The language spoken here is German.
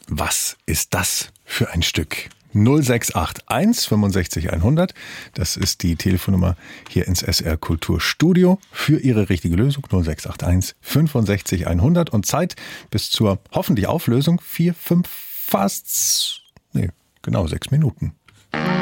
Was ist das für ein Stück? 0681 65 100. Das ist die Telefonnummer hier ins SR Kulturstudio für Ihre richtige Lösung. 0681 65 100. Und Zeit bis zur hoffentlich Auflösung 6 Minuten.